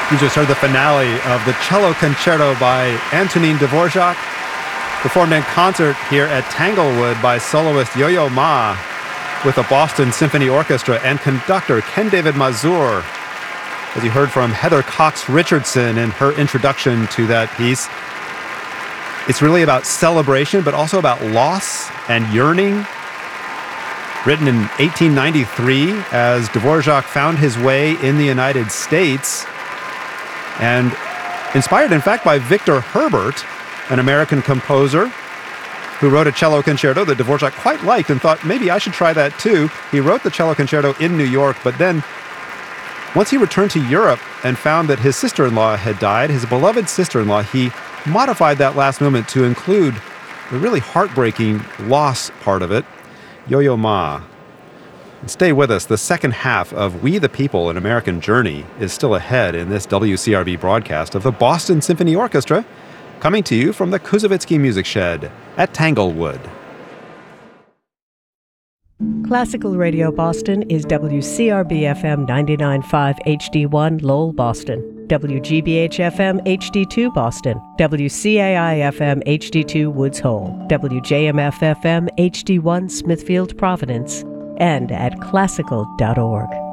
You just heard the finale of the Cello Concerto by Antonin Dvorak, performed in concert here at Tanglewood by soloist Yo-Yo Ma with the Boston Symphony Orchestra and conductor Ken David Mazur. As you heard from Heather Cox Richardson in her introduction to that piece, it's really about celebration, but also about loss and yearning. Written in 1893 as Dvorak found his way in the United States, and inspired, in fact, by Victor Herbert, an American composer who wrote a cello concerto that Dvorak quite liked and thought, maybe I should try that too. He wrote the cello concerto in New York, but then once he returned to Europe and found that his sister-in-law had died, his beloved sister-in-law, he modified that last movement to include the really heartbreaking loss part of it, Yo-Yo Ma. Stay with us. The second half of We the People, An American Journey is still ahead in this WCRB broadcast of the Boston Symphony Orchestra, coming to you from the Kuzovitsky Music Shed at Tanglewood. Classical Radio Boston is WCRB-FM 99.5 HD1 Lowell, Boston, WGBH-FM HD2 Boston, WCAI-FM HD2 Woods Hole, WJMF-FM HD1 Smithfield, Providence, and at classical.org.